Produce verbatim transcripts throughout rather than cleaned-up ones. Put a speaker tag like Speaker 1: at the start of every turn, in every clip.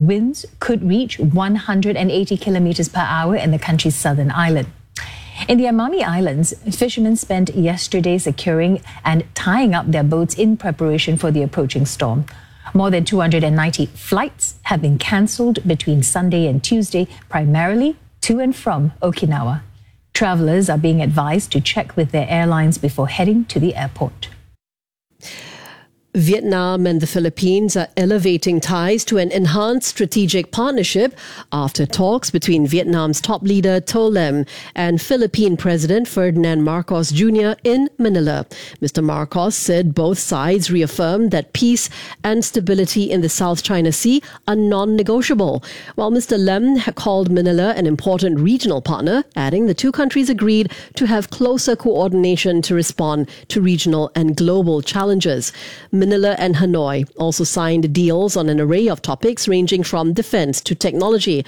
Speaker 1: winds could reach one hundred eighty kilometers per hour in the country's southern island. In the Amami Islands, fishermen spent yesterday securing and tying up their boats in preparation for the approaching storm. More than two hundred ninety flights have been cancelled between Sunday and Tuesday, primarily to and from Okinawa. Travelers are being advised to check with their airlines before heading to the airport.
Speaker 2: Vietnam and the Philippines are elevating ties to an enhanced strategic partnership after talks between Vietnam's top leader To Lam and Philippine President Ferdinand Marcos Junior in Manila. Mister Marcos said both sides reaffirmed that peace and stability in the South China Sea are non-negotiable, while Mister Lam called Manila an important regional partner, adding the two countries agreed to have closer coordination to respond to regional and global challenges. Manila and Hanoi also signed deals on an array of topics ranging from defense to technology.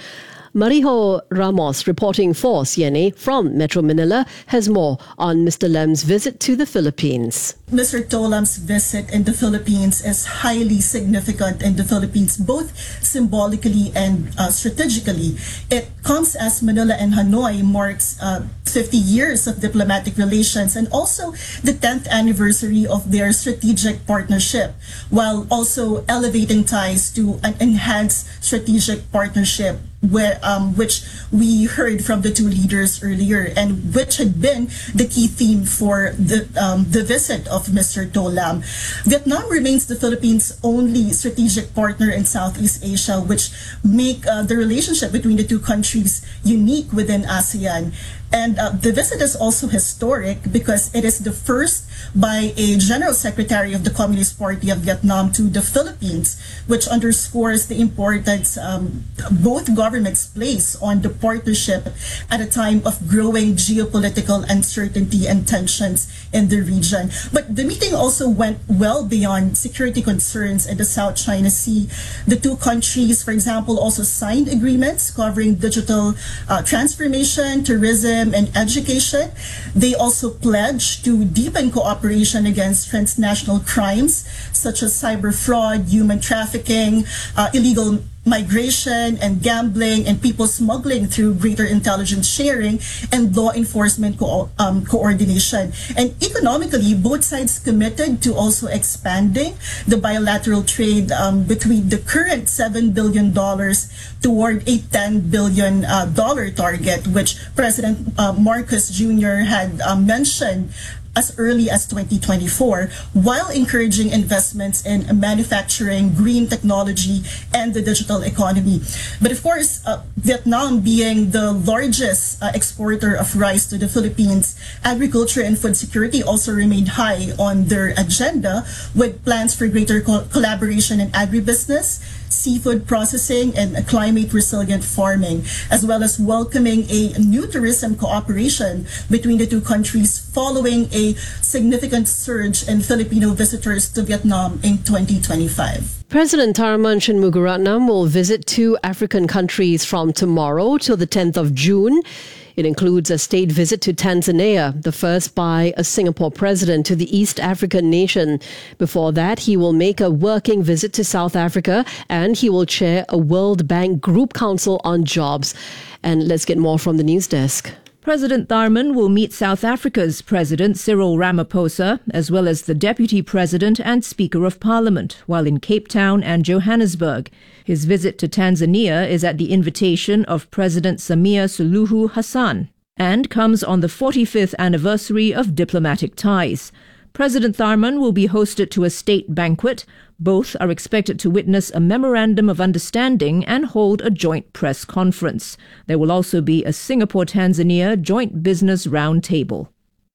Speaker 2: Marijo Ramos, reporting for C N A from Metro Manila, has more on Mister Lam's visit to the Philippines.
Speaker 3: Mister To Lam's visit in the Philippines is highly significant in the Philippines, both symbolically and uh, strategically. It comes as Manila and Hanoi marks uh, fifty years of diplomatic relations and also the tenth anniversary of their strategic partnership, while also elevating ties to an enhanced strategic partnership where um, which we heard from the two leaders earlier, and which had been the key theme for the um, the visit of Mister To Lam. Vietnam remains the Philippines' only strategic partner in Southeast Asia, which make uh, the relationship between the two countries unique within ASEAN. And uh, the visit is also historic because it is the first by a General Secretary of the Communist Party of Vietnam to the Philippines, which underscores the importance um, both governments place on the partnership at a time of growing geopolitical uncertainty and tensions in the region. But the meeting also went well beyond security concerns in the South China Sea. The two countries, for example, also signed agreements covering digital uh, transformation, tourism, and education. They also pledged to deepen cooperation against transnational crimes such as cyber fraud, human trafficking, uh, illegal migration and gambling, and people smuggling through greater intelligence sharing and law enforcement co- um, coordination. And economically, both sides committed to also expanding the bilateral trade um, between the current seven billion dollars toward a ten billion dollars uh, target, which President uh, Marcos Junior had uh, mentioned as early as twenty twenty-four, while encouraging investments in manufacturing, green technology, and the digital economy. But of course, uh, Vietnam being the largest uh, exporter of rice to the Philippines, agriculture and food security also remained high on their agenda, with plans for greater co- collaboration in agribusiness, seafood processing, and climate-resilient farming, as well as welcoming a new tourism cooperation between the two countries following a significant surge in Filipino visitors to Vietnam in twenty twenty-five.
Speaker 2: President Tharman Shanmugaratnam will visit two African countries from tomorrow till the tenth of June. It includes a state visit to Tanzania, the first by a Singapore president to the East African nation. Before that, he will make a working visit to South Africa, and he will chair a World Bank Group Council on Jobs. And let's get more from the news desk.
Speaker 4: President Tharman will meet South Africa's President Cyril Ramaphosa, as well as the Deputy President and Speaker of Parliament, while in Cape Town and Johannesburg. His visit to Tanzania is at the invitation of President Samia Suluhu Hassan and comes on the forty-fifth anniversary of diplomatic ties. President Tharman will be hosted to a state banquet. Both are expected to witness a memorandum of understanding and hold a joint press conference. There will also be a Singapore-Tanzania joint business roundtable.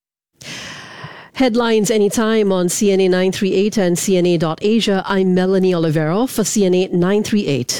Speaker 2: Headlines anytime on C N A nine thirty-eight and C N A dot Asia. I'm Melanie Olivero for C N A nine thirty-eight.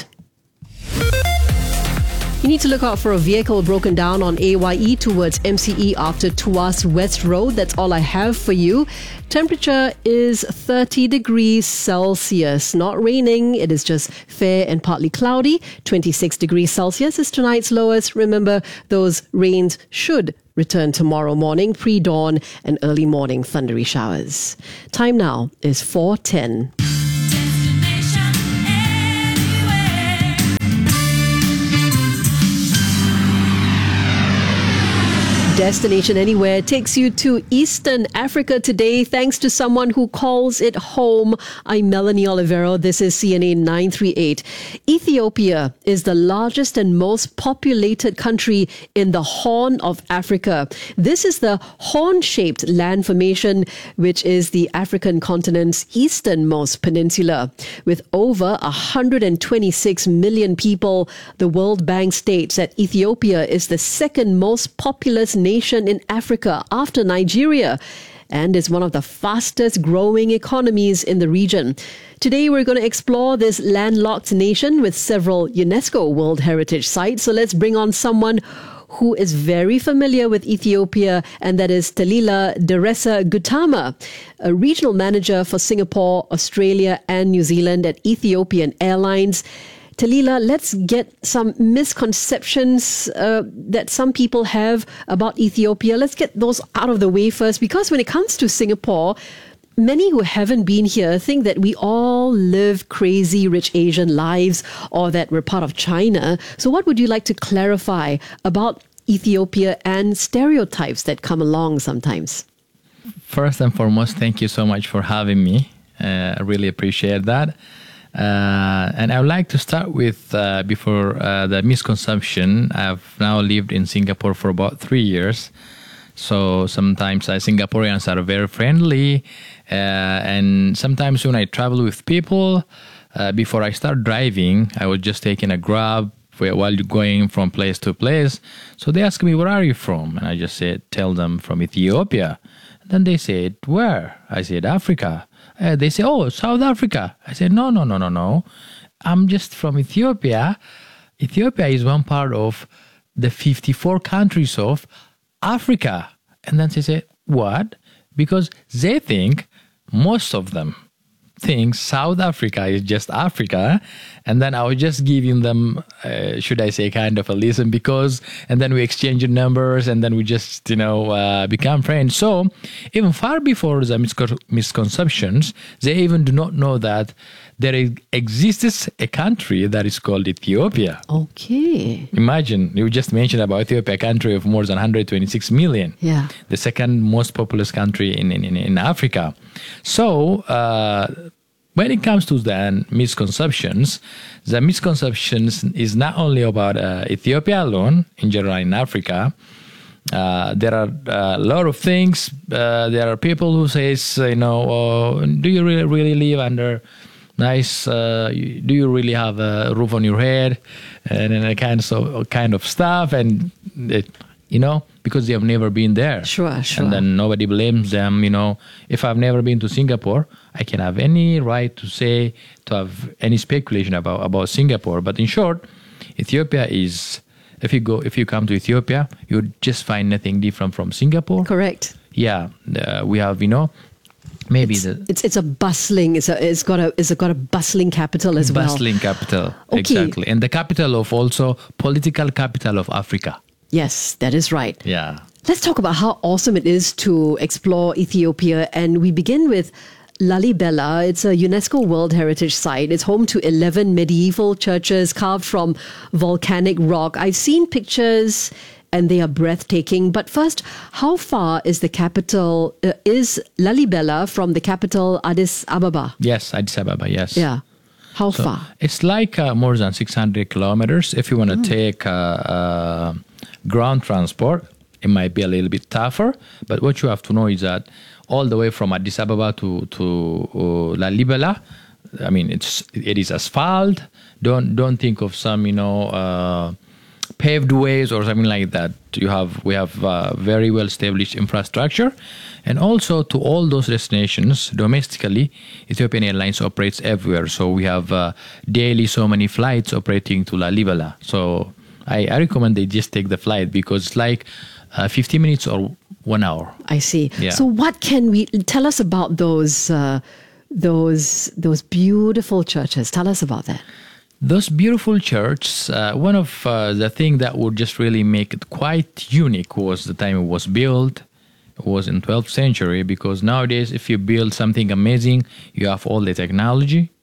Speaker 2: You need to look out for a vehicle broken down on A Y E towards M C E after Tuas West Road. That's all I have for you. Temperature is thirty degrees Celsius. Not raining. It is just fair and partly cloudy. twenty-six degrees Celsius is tonight's lowest. Remember, those rains should return tomorrow morning, pre-dawn and early morning thundery showers. Time now is four ten. Destination Anywhere takes you to Eastern Africa today, thanks to someone who calls it home. I'm Melanie Olivero. This is C N A nine three eight. Ethiopia is the largest and most populated country in the Horn of Africa. This is the horn-shaped land formation, which is the African continent's easternmost peninsula. With over one hundred twenty-six million people, the World Bank states that Ethiopia is the second most populous nation in Africa after Nigeria and is one of the fastest growing economies in the region. Today, we're going to explore this landlocked nation with several UNESCO World Heritage sites. So let's bring on someone who is very familiar with Ethiopia, and that is Talila Deresa Gutama, a regional manager for Singapore, Australia, and New Zealand at Ethiopian Airlines. Talila, let's get some misconceptions uh, that some people have about Ethiopia. Let's get those out of the way first, because when it comes to Singapore, many who haven't been here think that we all live crazy rich Asian lives or that we're part of China. So what would you like to clarify about Ethiopia and stereotypes that come along sometimes?
Speaker 5: First and foremost, thank you so much for having me. Uh, I really appreciate that. Uh, and I would like to start with, uh, before uh, the misconception, I've now lived in Singapore for about three years. So sometimes uh, Singaporeans are very friendly. Uh, and sometimes when I travel with people, uh, before I start driving, I was just taking a Grab while you're going from place to place. So they ask me, where are you from? And I just said, tell them from Ethiopia. And then they said, where? I said, Africa. Uh, they say, oh, South Africa. I said, no, no, no, no, no. I'm just from Ethiopia. Ethiopia is one part of the fifty-four countries of Africa. And then they say, what? Because they think, most of them think South Africa is just Africa. And then I was just giving them, uh, should I say, kind of a listen, because, and then we exchange numbers and then we just, you know, uh, become friends. So even far before the miscon- misconceptions, they even do not know that there exists a country that is called Ethiopia.
Speaker 2: Okay.
Speaker 5: Imagine, you just mentioned about Ethiopia, a country of more than one hundred twenty-six million.
Speaker 2: Yeah.
Speaker 5: The second most populous country in, in, in Africa. So, uh, when it comes to the misconceptions, the misconceptions is not only about uh, Ethiopia alone, in general in Africa. Uh, there are uh, a lot of things. Uh, there are people who say, you know, oh, do you really, really live under nice, uh, do you really have a roof on your head, and, and a kind of kind of stuff, and it, you know, because they have never been there.
Speaker 2: Sure, sure.
Speaker 5: And then nobody blames them. You know, if I've never been to Singapore, I can have any right to say, to have any speculation about about Singapore. But in short, Ethiopia is, if you go, if you come to Ethiopia, you just find nothing different from Singapore.
Speaker 2: Correct.
Speaker 5: Yeah, uh, we have, you know. Maybe
Speaker 2: it's,
Speaker 5: the
Speaker 2: it's it's a bustling it's a it's got a it's got a bustling capital as well.
Speaker 5: Bustling capital,
Speaker 2: okay.
Speaker 5: Exactly, and the capital of also political capital of Africa.
Speaker 2: Yes, that is right.
Speaker 5: Yeah.
Speaker 2: Let's talk about how awesome it is to explore Ethiopia, and we begin with Lalibela. It's a UNESCO World Heritage Site. It's home to eleven medieval churches carved from volcanic rock. I've seen pictures, and they are breathtaking. But first, how far is the capital, uh, is Lalibela from the capital Addis Ababa?
Speaker 5: Yes, Addis Ababa, yes.
Speaker 2: Yeah. How
Speaker 5: so
Speaker 2: far?
Speaker 5: It's like uh, more than six hundred kilometers. If you want to mm. take uh, uh, ground transport, it might be a little bit tougher. But what you have to know is that all the way from Addis Ababa to, to uh, Lalibela, I mean, it's it is asphalt. Don't don't think of some, you know, uh, paved ways or something like that. You have we have uh, very well established infrastructure, and also to all those destinations domestically, Ethiopian Airlines operates everywhere. So we have uh, daily so many flights operating to Lalibela. So I, I recommend they just take the flight, because it's like uh, fifty minutes or one hour.
Speaker 2: I see.
Speaker 5: Yeah.
Speaker 2: So what can we tell us about those uh, those those beautiful churches? Tell us about that.
Speaker 5: Those beautiful churches, uh, one of uh, the things that would just really make it quite unique was the time it was built. It was in twelfth century, because nowadays if you build something amazing, you have all the technology,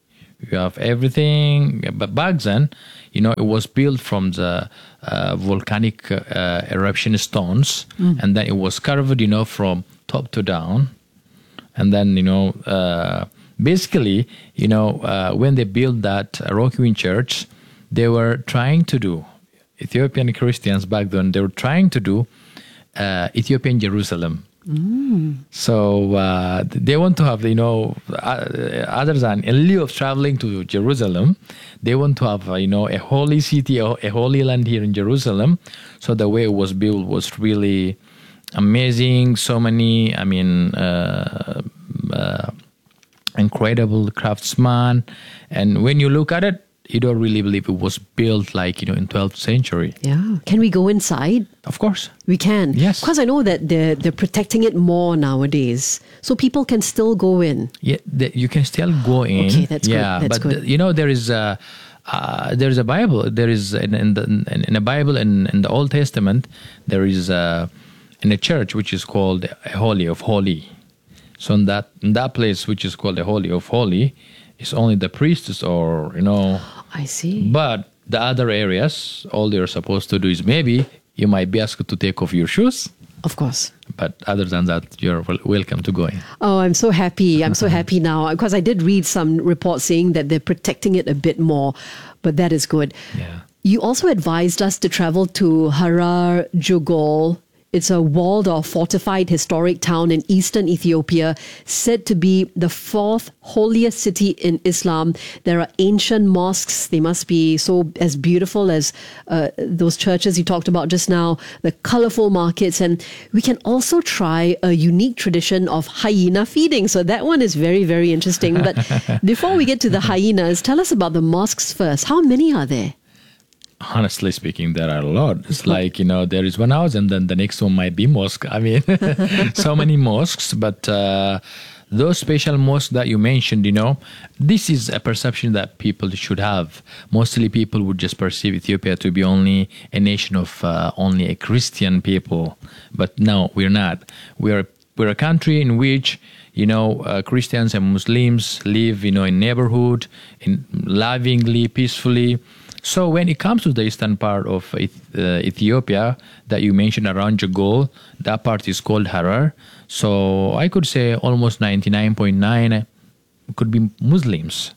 Speaker 5: you have everything. But back then, you know, it was built from the uh, volcanic uh, eruption stones, mm. and then it was carved, you know, from top to down. And then, you know, uh, basically, you know, uh, when they built that Rock Queen Church, they were trying to do, Ethiopian Christians back then, they were trying to do uh, Ethiopian Jerusalem. Mm. So uh, they want to have, you know, uh, other than in lieu of traveling to Jerusalem, they want to have, uh, you know, a holy city, a, a holy land here in Jerusalem. So the way it was built was really amazing. So many, I mean, uh, uh, incredible craftsmen. And when you look at it, you don't really believe it was built like, you know, in twelfth century.
Speaker 2: Yeah. Can we go inside?
Speaker 5: Of course.
Speaker 2: We can.
Speaker 5: Yes.
Speaker 2: Because I know that they're, they're protecting it more nowadays. So people can still go in.
Speaker 5: Yeah, the, you can still go in.
Speaker 2: Okay, that's
Speaker 5: yeah,
Speaker 2: good. That's
Speaker 5: but
Speaker 2: good.
Speaker 5: The, you know, there is a, uh, there is a Bible. There is in, in the in, in a Bible in, in the Old Testament, there is a, in a church which is called a Holy of Holy. So in that in that place which is called the Holy of Holy, it's only the priests or, you know.
Speaker 2: I see.
Speaker 5: But the other areas, all they're supposed to do is maybe you might be asked to take off your shoes.
Speaker 2: Of course.
Speaker 5: But other than that, you're wel- welcome to go in.
Speaker 2: Oh, I'm so happy. I'm so happy now because I did read some reports saying that they're protecting it a bit more, but that is good.
Speaker 5: Yeah.
Speaker 2: You also advised us to travel to Harar Jogol. It's a walled or fortified historic town in eastern Ethiopia, said to be the fourth holiest city in Islam. There are ancient mosques. They must be so as beautiful as uh, those churches you talked about just now, the colorful markets. And we can also try a unique tradition of hyena feeding. So that one is very, very interesting. But before we get to the hyenas, tell us about the mosques first. How many are there?
Speaker 5: Honestly speaking, there are a lot. It's like, you know, there is one house and then the next one might be mosque. I mean, so many mosques, but uh, those special mosques that you mentioned, you know, this is a perception that people should have. Mostly people would just perceive Ethiopia to be only a nation of uh, only a Christian people. But no, we're not. We're, we're a country in which, you know, uh, Christians and Muslims live, you know, in neighborhood, in lovingly, peacefully. So when it comes to the eastern part of uh, Ethiopia that you mentioned around Jogol, that part is called Harar. So I could say almost ninety-nine point nine could be Muslims.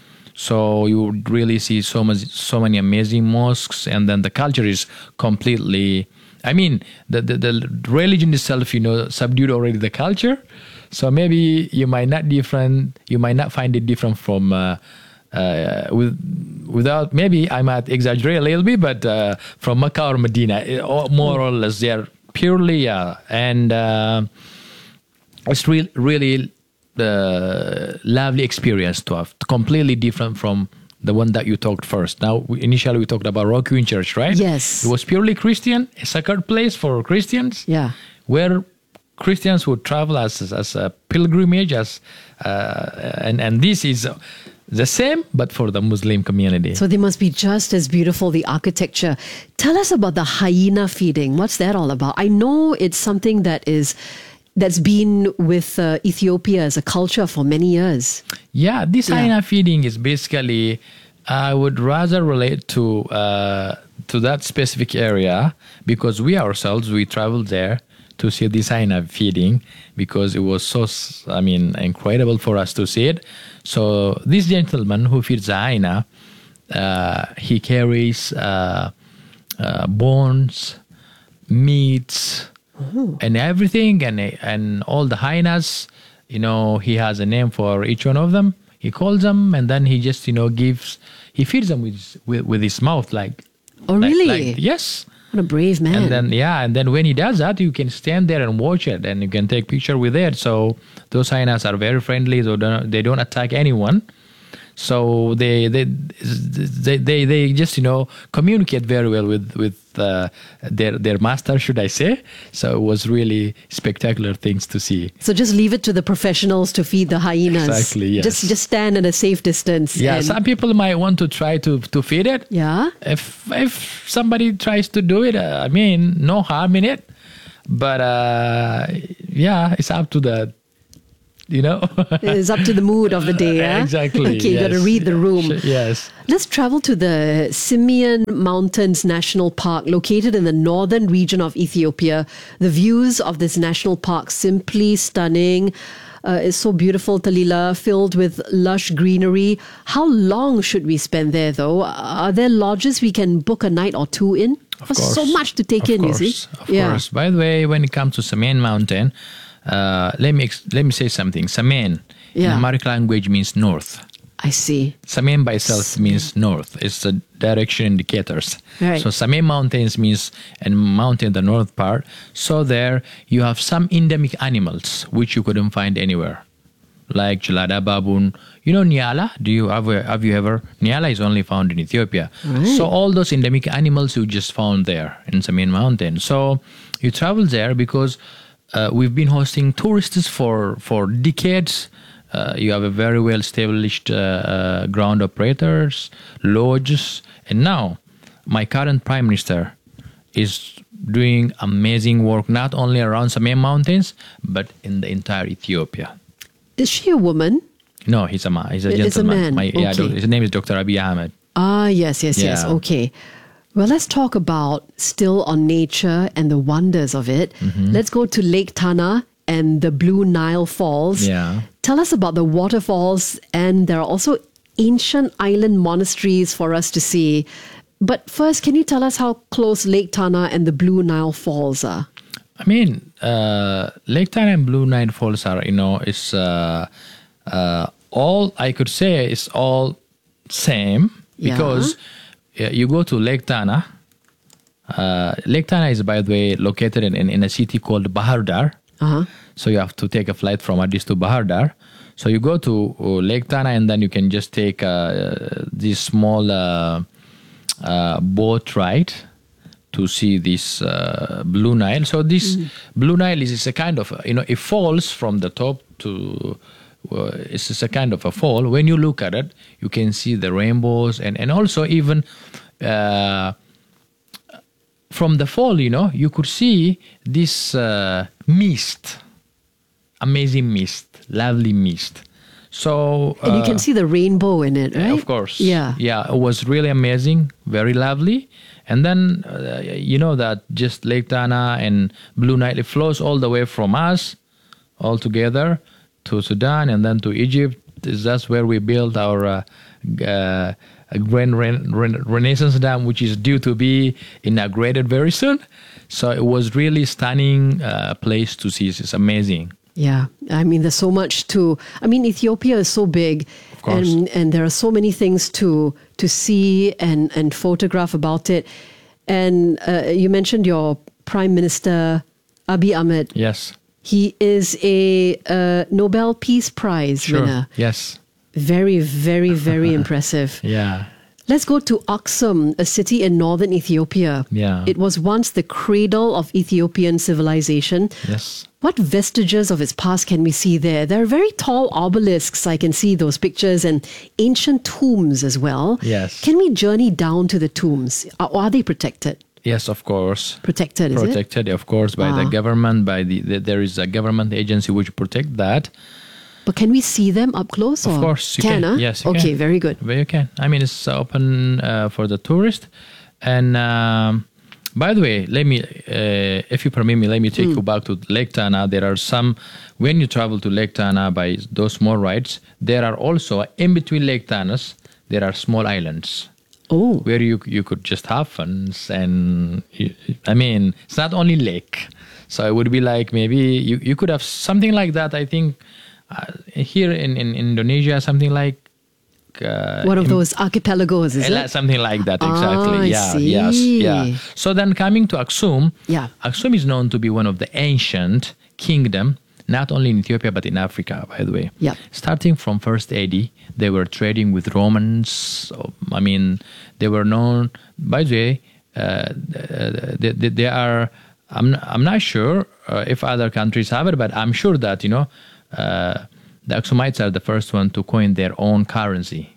Speaker 5: So you would really see so much, so many amazing mosques, and then the culture is completely. I mean, the, the the religion itself, you know, subdued already the culture. So maybe you might not different. You might not find it different from. Uh, Uh, with, without maybe I might exaggerate a little bit, but uh, from Makkah or Medina, it, or more or less they're purely, yeah, and uh, it's really, really uh, lovely experience to have, completely different from the one that you talked first. Now, we, initially we talked about Rock Queen Church, right?
Speaker 2: Yes.
Speaker 5: It was purely Christian, a sacred place for Christians.
Speaker 2: Yeah.
Speaker 5: Where Christians would travel as as a pilgrimage, as uh, and and this is. The same, but for the Muslim community.
Speaker 2: So they must be just as beautiful, the architecture. Tell us about the hyena feeding. What's that all about? I know it's something that is, that's been with uh, Ethiopia as a culture for many years.
Speaker 5: Yeah, this
Speaker 2: Yeah.
Speaker 5: hyena feeding is basically, I would rather relate to uh, to that specific area because we ourselves, we traveled there to see this hyena feeding because it was so, I mean, incredible for us to see it. So this gentleman who feeds the hyena, uh, he carries uh, uh, bones, meats,
Speaker 2: Oh.
Speaker 5: and everything, and and all the hyenas. You know, he has a name for each one of them. He calls them, and then he just, you know, gives. He feeds them with with, with his mouth, like.
Speaker 2: Oh,
Speaker 5: like-
Speaker 2: really?
Speaker 5: like- yes.
Speaker 2: What a brave man.
Speaker 5: And then yeah, and then when he does that, you can stand there and watch it, and you can take picture with it. So those hyenas are very friendly. They don't they don't attack anyone. So they they they they, they just, you know, communicate very well with with uh, their their master, should I say? So it was really spectacular things to see.
Speaker 2: So just leave it to the professionals to feed the hyenas.
Speaker 5: Exactly, yes.
Speaker 2: Just just stand at a safe distance.
Speaker 5: Yeah,
Speaker 2: and-
Speaker 5: some people might want to try to to feed it.
Speaker 2: Yeah.
Speaker 5: If if somebody tries to do it, uh, I mean, no harm in it. But uh, yeah, it's up to the you know.
Speaker 2: It's up to the mood of the day. Yeah?
Speaker 5: Exactly.
Speaker 2: Okay, you got to
Speaker 5: yes.
Speaker 2: read the room.
Speaker 5: Yes.
Speaker 2: Let's travel to the Simien Mountains National Park, located in the northern region of Ethiopia. The views of this national park simply stunning. Uh, it's so beautiful, Talila, filled with lush greenery. How long should we spend there, though? Are there lodges we can book a night or two in?
Speaker 5: Of
Speaker 2: There's
Speaker 5: course.
Speaker 2: so much to take
Speaker 5: of
Speaker 2: in,
Speaker 5: course,
Speaker 2: you see.
Speaker 5: Of course. By the way, when it comes to Simien Mountain, uh, let me ex- let me say something. Simien
Speaker 2: Yeah.
Speaker 5: in Amharic language means north.
Speaker 2: I see.
Speaker 5: Simien by itself means north. It's the direction indicators.
Speaker 2: Right.
Speaker 5: So Simien Mountains means and mountain the north part. So there you have some endemic animals which you couldn't find anywhere, like Gelada baboon. You know Nyala? Do you have have you ever? Nyala is only found in Ethiopia.
Speaker 2: Right.
Speaker 5: So all those endemic animals you just found there in Simien Mountain. So you travel there because uh, we've been hosting tourists for for decades. Uh, you have a very well established uh, uh, ground operators, lodges, and now my current prime minister is doing amazing work not only around Simien Mountains but in the entire Ethiopia.
Speaker 2: Is she a woman?
Speaker 5: No, he's a man. He's a
Speaker 2: It's a
Speaker 5: gentleman.
Speaker 2: man.
Speaker 5: My, yeah,
Speaker 2: Okay.
Speaker 5: doc- his name is Doctor Abiy Ahmed.
Speaker 2: Ah, yes, yes, yes.
Speaker 5: Yeah.
Speaker 2: Okay. Well, let's talk about still on nature and the wonders of it.
Speaker 5: Mm-hmm.
Speaker 2: Let's go to Lake Tana and the Blue Nile Falls.
Speaker 5: Yeah.
Speaker 2: Tell us about the waterfalls, and there are also ancient island monasteries for us to see. But first, can you tell us how close Lake Tana and the Blue Nile Falls are?
Speaker 5: I mean, uh, Lake Tana and Blue Nile Falls are, you know, it's uh, uh, all, I could say is all same
Speaker 2: Yeah.
Speaker 5: because uh, you go to Lake Tana. Uh, Lake Tana is, by the way, located in, in, in a city called Bahardar.
Speaker 2: Uh-huh.
Speaker 5: So you have to take a flight from Addis to Bahardar. So you go to uh, Lake Tana and then you can just take uh, this small uh, uh, boat ride to see this uh, Blue Nile. So this mm. Blue Nile is, is a kind of, you know, it falls from the top to, uh, it's just a kind of a fall. When you look at it, you can see the rainbows and, and also even uh, from the fall, you know, you could see this uh, mist, amazing mist, lovely mist. So
Speaker 2: And you
Speaker 5: uh,
Speaker 2: can see the rainbow in it, right?
Speaker 5: of course.
Speaker 2: Yeah.
Speaker 5: Yeah, it was really amazing, very lovely. And then, uh, you know that just Lake Tana and Blue Nile, it flows all the way from us, all together, to Sudan and then to Egypt. That's where we built our uh, uh, Grand Ren- Ren- Renaissance Dam, which is due to be inaugurated very soon. So it was really stunning uh, place to see. It's amazing.
Speaker 2: Yeah, I mean, there's so much to. I mean, Ethiopia is so big,
Speaker 5: Of course.
Speaker 2: and and there are so many things to to see and and photograph about it. And uh, you mentioned your Prime Minister Abiy Ahmed.
Speaker 5: Yes.
Speaker 2: He is a uh, Nobel Peace Prize
Speaker 5: Sure.
Speaker 2: winner.
Speaker 5: Yes.
Speaker 2: Very, very, very impressive.
Speaker 5: Yeah.
Speaker 2: Let's go to Aksum, a city in northern Ethiopia.
Speaker 5: Yeah.
Speaker 2: It was once the cradle of Ethiopian civilization.
Speaker 5: Yes.
Speaker 2: What vestiges of its past can we see there? There are very tall obelisks. I can see those pictures, and ancient tombs as well.
Speaker 5: Yes.
Speaker 2: Can we journey down to the tombs? Are, are they protected?
Speaker 5: Yes, of course.
Speaker 2: Protected, is it?
Speaker 5: Protected, of course, by the
Speaker 2: Ah.
Speaker 5: government. By the, the there is a government agency which protect that.
Speaker 2: But can we see them up close?
Speaker 5: Of
Speaker 2: or?
Speaker 5: course, you
Speaker 2: can.
Speaker 5: can.
Speaker 2: Huh?
Speaker 5: Yes, you
Speaker 2: okay,
Speaker 5: can.
Speaker 2: very good.
Speaker 5: But you can. I mean, it's open uh, for the tourist. And um, by the way, let me, uh, if you permit me, let me take
Speaker 2: Mm.
Speaker 5: you back to Lake Tana. There are some, when you travel to Lake Tana by those small rides, there are also, in between Lake Tanas, there are small islands
Speaker 2: Oh,
Speaker 5: where you you could just have fun. And you, I mean, it's not only lake. So it would be like maybe you, you could have something like that, I think, uh, here in, in Indonesia, something like uh,
Speaker 2: one of
Speaker 5: in-
Speaker 2: those archipelagos, is
Speaker 5: uh,
Speaker 2: it?
Speaker 5: something like that,
Speaker 2: Ah,
Speaker 5: exactly.
Speaker 2: I
Speaker 5: yeah,
Speaker 2: see.
Speaker 5: yes, yeah. So then coming to Aksum,
Speaker 2: Yeah.
Speaker 5: Aksum is known to be one of the ancient kingdom, not only in Ethiopia but in Africa, by the way.
Speaker 2: Yeah.
Speaker 5: Starting from first A D, they were trading with Romans. So, I mean, they were known. By the way, uh, they, they, they are. I'm I'm not sure uh, if other countries have it, but I'm sure that you know uh, the Aksumites are the first one to coin their own currency.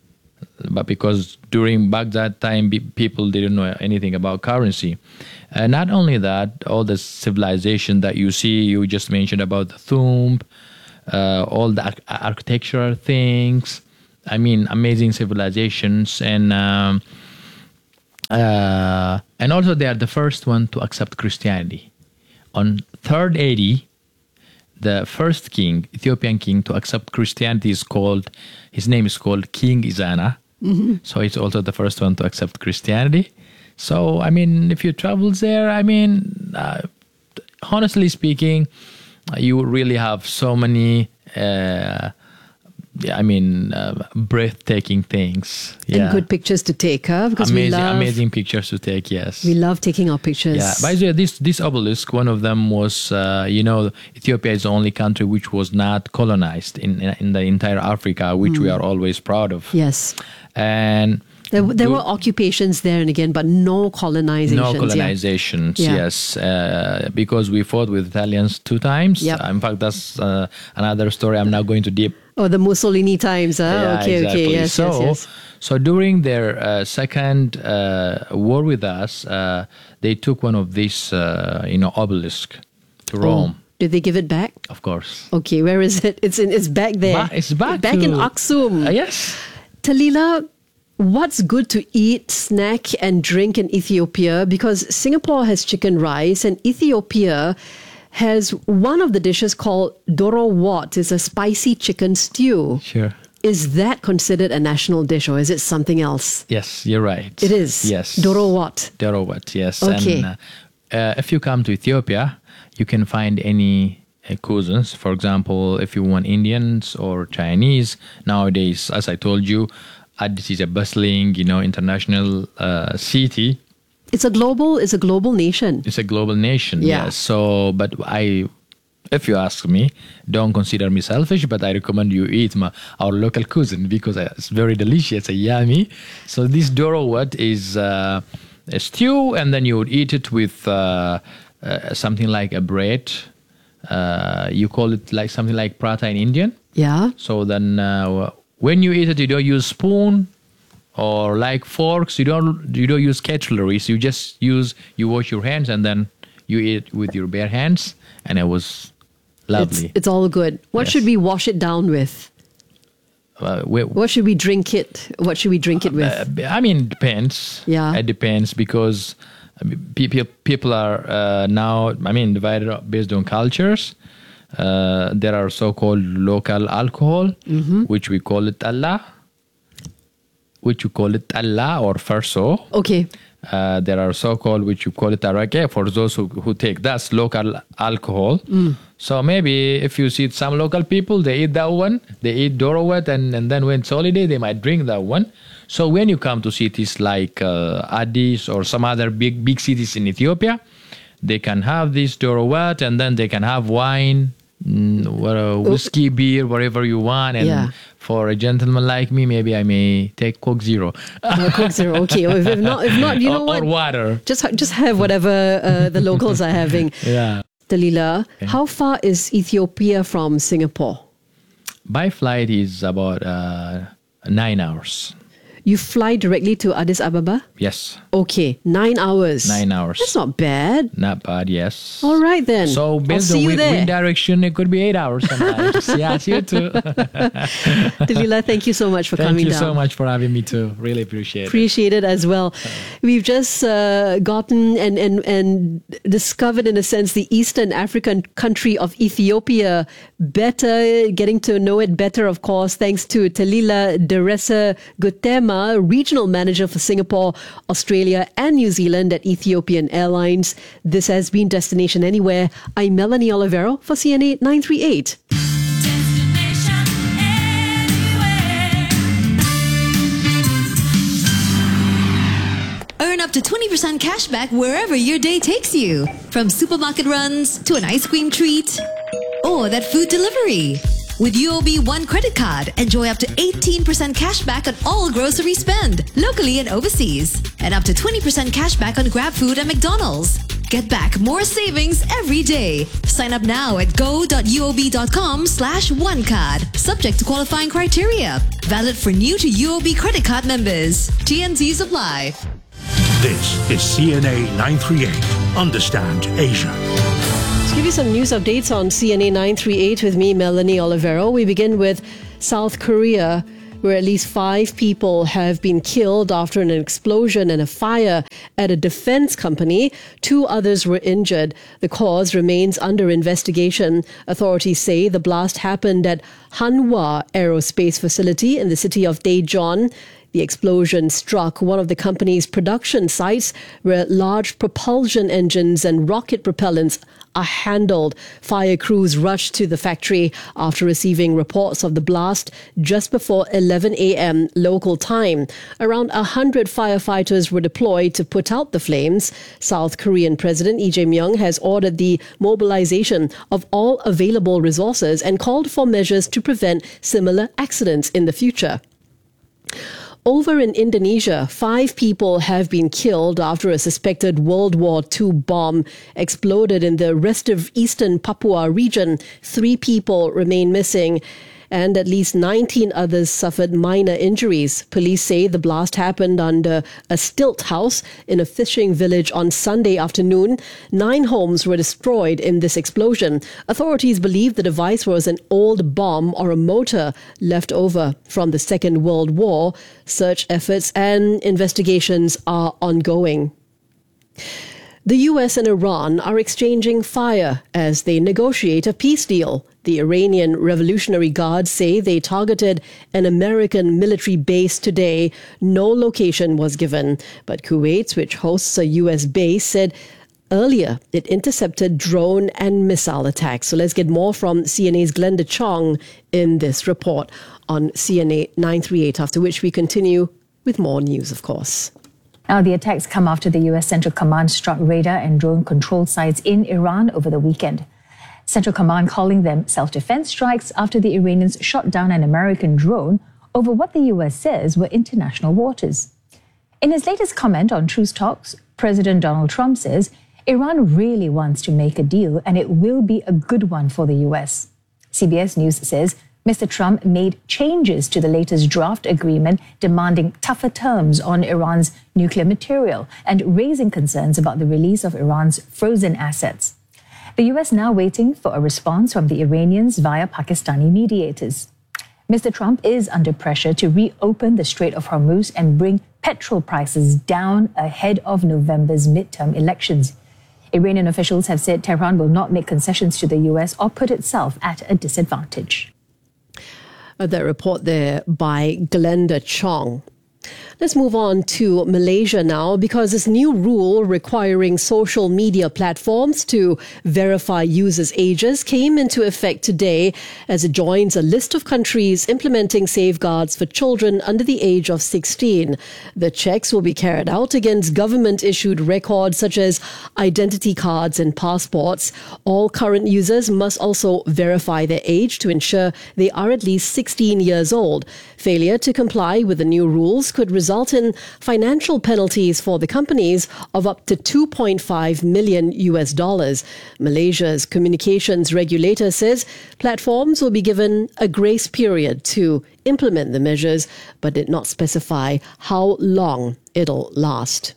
Speaker 5: But because during back that time, be- people didn't know anything about currency. Uh, not only that, all the civilization that you see, you just mentioned about the tomb, uh, all the ar- architectural things. I mean, amazing civilizations, and um, uh, and also they are the first one to accept Christianity. On third A D, the first king, Ethiopian king, to accept Christianity is called, his name is called King Izana. Mm-hmm. So he's also the first one to accept Christianity. So, I mean, if you travel there, I mean, uh, honestly speaking, you really have so many, uh, I mean, uh, breathtaking things. Yeah.
Speaker 2: And good pictures to take, huh? Because
Speaker 5: amazing,
Speaker 2: we love,
Speaker 5: amazing pictures to take, yes.
Speaker 2: We love taking our pictures.
Speaker 5: Yeah. By the way, this, this obelisk, one of them was, uh, you know, Ethiopia is the only country which was not colonized in, in the entire Africa, which mm. we are always proud of.
Speaker 2: Yes.
Speaker 5: And
Speaker 2: there, there were occupations there and again, but no colonizations.
Speaker 5: No colonizations,
Speaker 2: yeah.
Speaker 5: yes. Uh, because we fought with Italians two times.
Speaker 2: Yep.
Speaker 5: Uh, in fact, that's uh, another story. I'm not going to deep.
Speaker 2: Oh, the Mussolini times, huh?
Speaker 5: Yeah,
Speaker 2: okay,
Speaker 5: exactly.
Speaker 2: okay, yes,
Speaker 5: so,
Speaker 2: yes, yes.
Speaker 5: So during their uh, second uh, war with us, uh, they took one of these, uh, you know, obelisk to Rome.
Speaker 2: Oh. Did they give it back?
Speaker 5: Of course.
Speaker 2: Okay, where is it? It's in. It's back there.
Speaker 5: Ba- it's back.
Speaker 2: Back
Speaker 5: to,
Speaker 2: in Aksum.
Speaker 5: Uh, yes.
Speaker 2: Talila, what's good to eat, snack, and drink in Ethiopia? Because Singapore has chicken rice, and Ethiopia has one of the dishes called Doro Wat. It's a spicy chicken stew.
Speaker 5: Sure.
Speaker 2: Is that considered a national dish, or is it something else?
Speaker 5: Yes, you're right.
Speaker 2: It is.
Speaker 5: Yes.
Speaker 2: Doro Wat.
Speaker 5: Doro Wat. Yes.
Speaker 2: Okay.
Speaker 5: And, uh, uh, if you come to Ethiopia, you can find any uh, cuisines. For example, if you want Indians or Chinese, nowadays, as I told you, Addis is a bustling, you know, international uh, city.
Speaker 2: It's a global. It's a global nation.
Speaker 5: It's a global nation.
Speaker 2: Yeah.
Speaker 5: Yes. So, but I, if you ask me, don't consider me selfish, but I recommend you eat my, our local cuisine because it's very delicious and yummy. So this Doro Wat is uh, a stew, and then you would eat it with uh, uh, something like a bread. Uh, you call it like something like paratha in Indian.
Speaker 2: Yeah.
Speaker 5: So then uh, when you eat it, you don't use spoon or like forks. You don't you don't use cutlery. So you just use, you wash your hands and then you eat with your bare hands. And it was lovely.
Speaker 2: It's, it's all good. What
Speaker 5: Yes.
Speaker 2: should we wash it down with?
Speaker 5: Uh, we,
Speaker 2: What should we drink it? What should we drink it with?
Speaker 5: Uh, I mean, it depends.
Speaker 2: Yeah.
Speaker 5: It depends because people people are uh, now, I mean, divided up based on cultures. Uh, there are so-called local alcohol, mm-hmm. which we call it Allah, which you call it Allah or Farso.
Speaker 2: Okay.
Speaker 5: Uh, there are so-called, which you call it Arake, for those who, who take that's local alcohol. Mm. So maybe if you see some local people, they eat that one, they eat Doro Wat, and, and then when it's holiday, they might drink that one. So when you come to cities like uh, Addis or some other big big cities in Ethiopia, they can have this Doro Wat, and then they can have wine, mm, uh, whiskey, beer, whatever you want. And
Speaker 2: Yeah.
Speaker 5: for a gentleman like me, maybe I may take Coke Zero.
Speaker 2: Uh, Coke Zero. Okay. If, if not, if not, you know
Speaker 5: or,
Speaker 2: what?
Speaker 5: Or water.
Speaker 2: Just ha- just have whatever uh, the locals are having.
Speaker 5: Yeah.
Speaker 2: Dalila, how far is Ethiopia from Singapore?
Speaker 5: By flight is about uh, nine hours.
Speaker 2: You fly directly to Addis Ababa?
Speaker 5: Yes,
Speaker 2: Okay, nine hours.
Speaker 5: nine hours.
Speaker 2: That's not bad.
Speaker 5: Not bad, yes.
Speaker 2: All right then.
Speaker 5: So
Speaker 2: I'll
Speaker 5: based
Speaker 2: see
Speaker 5: on
Speaker 2: you
Speaker 5: wind,
Speaker 2: there.
Speaker 5: wind direction, it could be eight hours sometimes. Yeah, see you too.
Speaker 2: Dalila, thank you so much for
Speaker 5: Thank
Speaker 2: coming
Speaker 5: you
Speaker 2: down.
Speaker 5: so much for having me too. Really appreciate it.
Speaker 2: Appreciate it as well. We've just uh, gotten and, and, and discovered, in a sense, the Eastern African country of Ethiopia better, getting to know it better, of course, thanks to Talila Deresa Gutema, Regional Manager for Singapore, Australia, and New Zealand at Ethiopian Airlines. This has been Destination Anywhere. I'm Melanie Olivero for C N A nine three eight.
Speaker 6: Destination Anywhere. Earn up to twenty percent cash back wherever your day takes you. From supermarket runs to an ice cream treat or that food delivery. With U O B One credit card, enjoy up to eighteen percent cash back on all grocery spend, locally and overseas. And up to twenty percent cash back on GrabFood and McDonald's. Get back more savings every day. Sign up now at go.uob.com slash one card. Subject to qualifying criteria. Valid for new to U O B credit card members. T N Cs apply.
Speaker 7: This is C N A nine three eight. Understand Asia.
Speaker 2: Let's give you some news updates on C N A nine thirty-eight with me, Melanie Olivero. We begin with South Korea, where at least five people have been killed after an explosion and a fire at a defense company. Two others were injured. The cause remains under investigation. Authorities say the blast happened at Hanwha Aerospace Facility in the city of Daejeon. The explosion struck one of the company's production sites where large propulsion engines and rocket propellants are handled. Fire crews rushed to the factory after receiving reports of the blast just before eleven a.m. local time. Around one hundred firefighters were deployed to put out the flames. South Korean President Lee Jae-myung has ordered the mobilization of all available resources and called for measures to prevent similar accidents in the future. Over in Indonesia, five people have been killed after a suspected World War Two bomb exploded in the rest of eastern Papua region. Three people remain missing, and at least nineteen others suffered minor injuries. Police say the blast happened under a stilt house in a fishing village on Sunday afternoon. Nine homes were destroyed in this explosion. Authorities believe the device was an old bomb or a motor left over from the Second World War. Search efforts and investigations are ongoing. The U S and Iran are exchanging fire as they negotiate a peace deal. The Iranian Revolutionary Guard say they targeted an American military base today. No location was given, but Kuwait, which hosts a U S base, said earlier it intercepted drone and missile attacks. So let's get more from C N A's Glenda Chong in this report on C N A nine thirty-eight, after which we continue with more news, of course.
Speaker 1: Now, the attacks come after the U S Central Command struck radar and drone control sites in Iran over the weekend. Central Command calling them self-defense strikes after the Iranians shot down an American drone over what the U S says were international waters. In his latest comment on truce talks, President Donald Trump says Iran really wants to make a deal and it will be a good one for the U S. C B S News says Mister Trump made changes to the latest draft agreement demanding tougher terms on Iran's nuclear material and raising concerns about the release of Iran's frozen assets. The U S now waiting for a response from the Iranians via Pakistani mediators. Mister Trump is under pressure to reopen the Strait of Hormuz and bring petrol prices down ahead of November's midterm elections. Iranian officials have said Tehran will not make concessions to the U S or put itself at a disadvantage.
Speaker 2: That report there by Glenda Chong. Let's move on to Malaysia now, because this new rule requiring social media platforms to verify users' ages came into effect today as it joins a list of countries implementing safeguards for children under the age of sixteen. The checks will be carried out against government-issued records such as identity cards and passports. All current users must also verify their age to ensure they are at least sixteen years old. Failure to comply with the new rules could result in financial penalties for the companies of up to two point five million U S dollars. Malaysia's communications regulator says platforms will be given a grace period to implement the measures, but did not specify how long it'll last.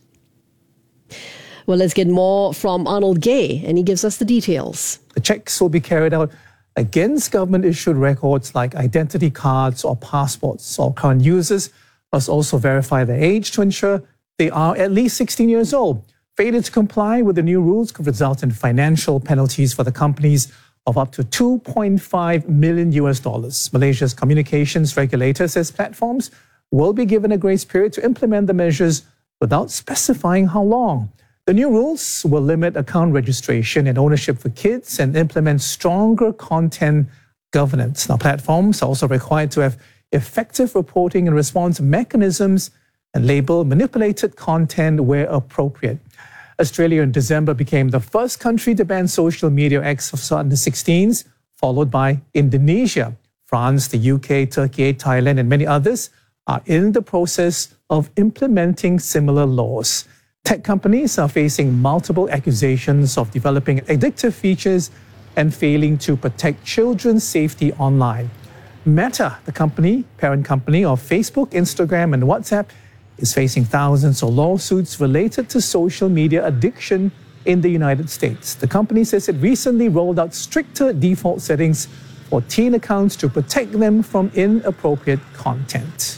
Speaker 2: Well, let's get more from Arnold Gay, and he gives us the details.
Speaker 7: The checks will be carried out against government-issued records like identity cards or passports. All current users must also verify their age to ensure they are at least sixteen years old. Failure to comply with the new rules could result in financial penalties for the companies of up to two point five million U S dollars. Malaysia's communications regulator says platforms will be given a grace period to implement the measures without specifying how long. The new rules will limit account registration and ownership for kids and implement stronger content governance. Now, platforms are also required to have effective reporting and response mechanisms and label manipulated content where appropriate. Australia in December became the first country to ban social media acts of under sixteens, followed by Indonesia. France, the U K, Turkey, Thailand, and many others are in the process of implementing similar laws. Tech companies are facing multiple accusations of developing addictive features and failing to protect children's safety online. Meta, the company, parent company of Facebook, Instagram, and WhatsApp, is facing thousands of lawsuits related to social media addiction in the United States. The company says it recently rolled out stricter default settings for teen accounts to protect them from inappropriate content.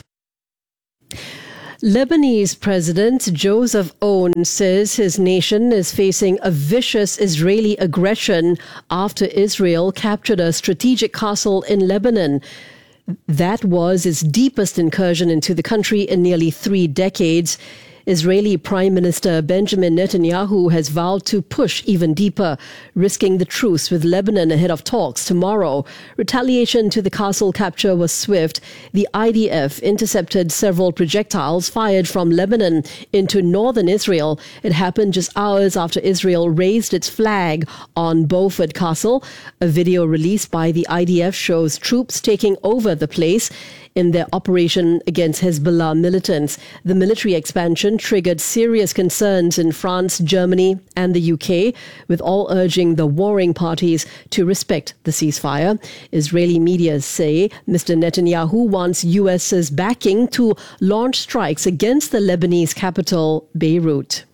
Speaker 2: Lebanese President Joseph Aoun says his nation is facing a vicious Israeli aggression after Israel captured a strategic castle in Lebanon. That was its deepest incursion into the country in nearly three decades. Israeli Prime Minister Benjamin Netanyahu has vowed to push even deeper, risking the truce with Lebanon ahead of talks tomorrow. Retaliation to the castle capture was swift. The I D F intercepted several projectiles fired from Lebanon into northern Israel. It happened just hours after Israel raised its flag on Beaufort Castle. A video released by the I D F shows troops taking over the place in their operation against Hezbollah militants. The military expansion triggered serious concerns in France, Germany, and the U K, with all urging the warring parties to respect the ceasefire. Israeli media say Mister Netanyahu wants U S's backing to launch strikes against the Lebanese capital, Beirut.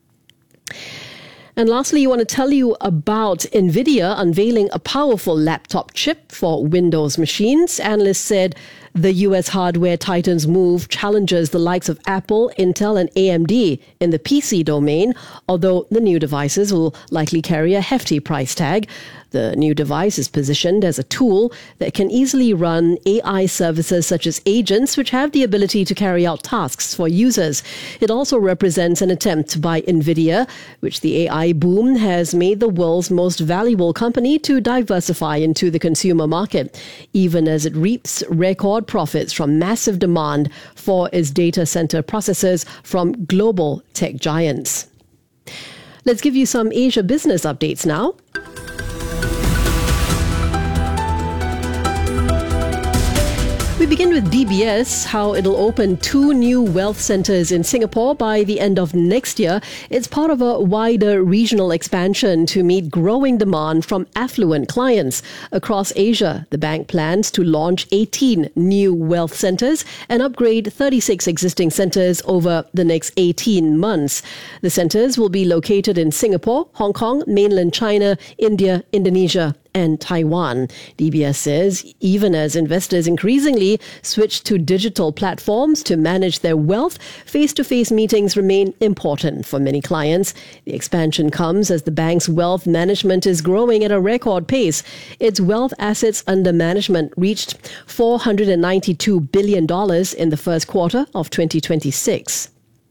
Speaker 2: And lastly, you want to tell you about NVIDIA unveiling a powerful laptop chip for Windows machines. Analysts said the U S hardware titan's move challenges the likes of Apple, Intel and A M D in the P C domain, although the new devices will likely carry a hefty price tag. The new device is positioned as a tool that can easily run A I services such as agents, which have the ability to carry out tasks for users. It also represents an attempt by NVIDIA, which the A I boom has made the world's most valuable company, to diversify into the consumer market, even as it reaps record profits from massive demand for its data center processors from global tech giants. Let's give you some Asia business updates now. We begin with D B S, how it'll open two new wealth centers in Singapore by the end of next year. It's part of a wider regional expansion to meet growing demand from affluent clients across Asia. The bank plans to launch eighteen new wealth centers and upgrade thirty-six existing centers over the next eighteen months. The centers will be located in Singapore, Hong Kong, mainland China, India, Indonesia, and Taiwan. D B S says even as investors increasingly switch to digital platforms to manage their wealth, face-to-face meetings remain important for many clients. The expansion comes as the bank's wealth management is growing at a record pace. Its wealth assets under management reached four hundred ninety-two billion dollars in the first quarter of twenty twenty-six.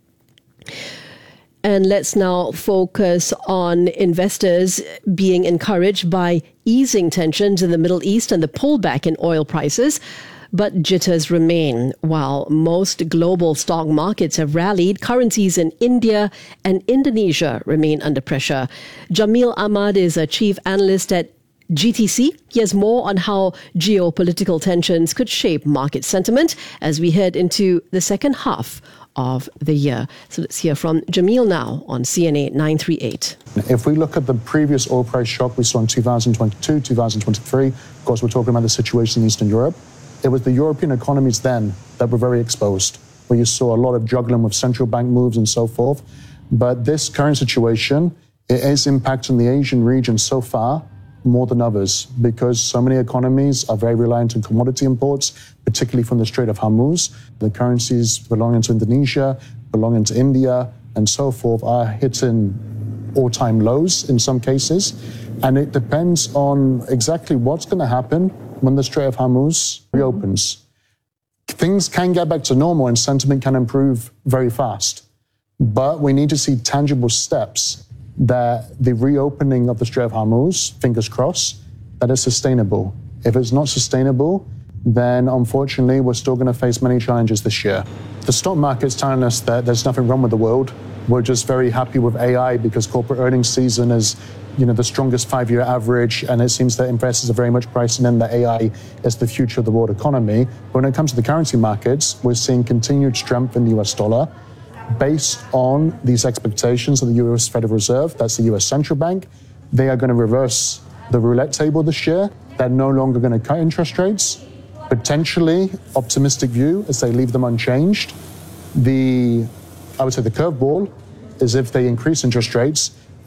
Speaker 2: And let's now focus on investors being encouraged by easing tensions in the Middle East and the pullback in oil prices. But jitters remain. While most global stock markets have rallied, currencies in India and Indonesia remain under pressure. Jamil Ahmad is a chief analyst at G T C. He has more on how geopolitical tensions could shape market sentiment as we head into the second half of the year. So let's hear from Jamil now on C N A nine thirty-eight.
Speaker 8: If we look at the previous oil price shock we saw in two thousand twenty-two, two thousand twenty-three, of course we're talking about the situation in Eastern Europe, it was the European economies then that were very exposed, where you saw a lot of juggling with central bank moves and so forth. But this current situation, it is impacting the Asian region so far more than others, because so many economies are very reliant on commodity imports, particularly from the Strait of Hormuz. The currencies belonging to Indonesia, belonging to India, and so forth are hitting all-time lows in some cases. And it depends on exactly what's going to happen when the Strait of Hormuz reopens. Things can get back to normal and sentiment can improve very fast. But we need to see tangible steps that the reopening of the Strait of Hormuz, fingers crossed, that is sustainable. If it's not sustainable, then unfortunately we're still going to face many challenges this year. The stock market's telling us that there's nothing wrong with the world. We're just very happy with A I because corporate earnings season is, you know, the strongest five-year average, and it seems that investors are very much pricing in that A I is the future of the world economy. But when it comes to the currency markets, we're seeing continued strength in the U S dollar. Based on these expectations of the U S Federal Reserve, that's the U S Central Bank, they are going to reverse the roulette table this year. They're no longer going to cut interest rates. Potentially optimistic view as they leave them unchanged. The, I would say the curveball is if they increase interest rates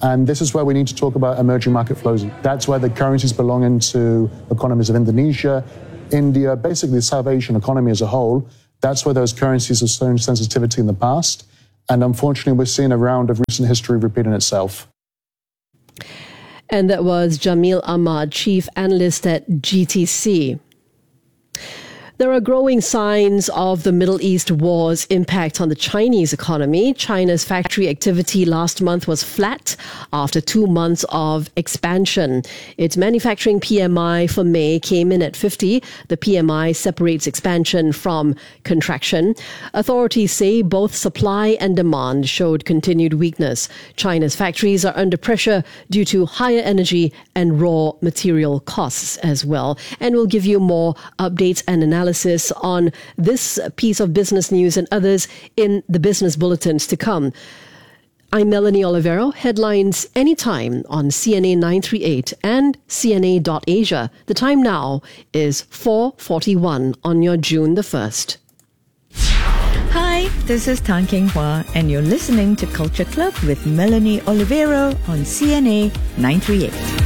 Speaker 8: And this is where we need to talk about emerging market flows. That's where the currencies belonging to economies of Indonesia, India, basically the South Asian economy as a whole. That's where those currencies have shown sensitivity in the past. And unfortunately, we're seeing a round of recent history repeating itself.
Speaker 2: And that was Jamil Ahmad, Chief Analyst at G T C. There are growing signs of the Middle East war's impact on the Chinese economy. China's factory activity last month was flat after two months of expansion. Its manufacturing P M I for May came in at fifty. The P M I separates expansion from contraction. Authorities say both supply and demand showed continued weakness. China's factories are under pressure due to higher energy and raw material costs as well. And we'll give you more updates and analysis on this piece of business news and others in the business bulletins to come. I'm Melanie Olivero. Headlines anytime on C N A nine thirty-eight and C N A dot asia. The time now is four forty-one on your June the first.
Speaker 9: Hi, this is Tan King Hua, and you're listening to Culture Club with Melanie Olivero on C N A nine thirty-eight.